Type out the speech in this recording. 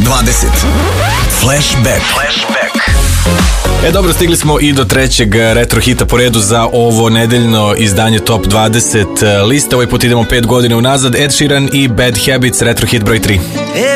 Flashback. Dobro, stigli smo i do trećeg retro hita po redu za ovo nedeljno izdanje Top 20 liste. Ovaj put idemo 5 godina unazad. Ed Sheeran i Bad Habits, retro hit broj 3.